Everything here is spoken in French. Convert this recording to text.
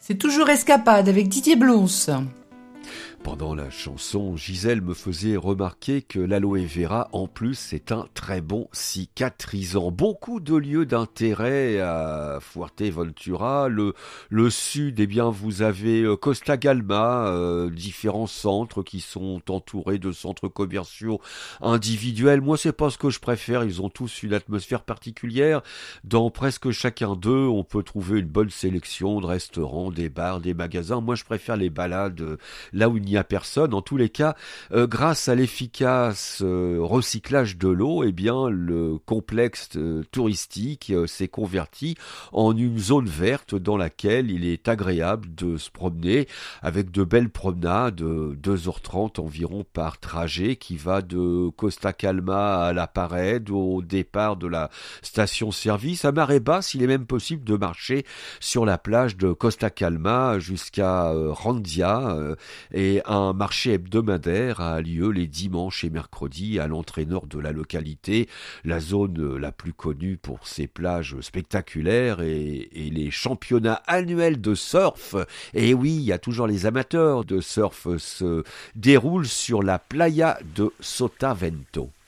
C'est toujours Escapade avec Didier Blonce. Pendant la chanson, Gisèle me faisait remarquer que l'aloe vera, en plus, est un très bon cicatrisant. Beaucoup de lieux d'intérêt à Fuerteventura. Le sud, eh bien, vous avez Costa Galma, différents centres qui sont entourés de centres commerciaux individuels. Moi, c'est pas ce que je préfère. Ils ont tous une atmosphère particulière. Dans presque chacun d'eux, on peut trouver une bonne sélection de restaurants, des bars, des magasins. Moi, je préfère les balades là où il n'y a personne. En tous les cas, grâce à l'efficace recyclage de l'eau, eh bien, le complexe touristique s'est converti en une zone verte dans laquelle il est agréable de se promener avec de belles promenades, 2h30 environ par trajet qui va de Costa Calma à La Parede au départ de la station-service. À marée basse, il est même possible de marcher sur la plage de Costa Calma jusqu'à Randia et un marché hebdomadaire a lieu les dimanches et mercredis à l'entrée nord de la localité, la zone la plus connue pour ses plages spectaculaires et les championnats annuels de surf. Et oui, il y a toujours les amateurs de surf se déroulent sur la playa de Sotavento.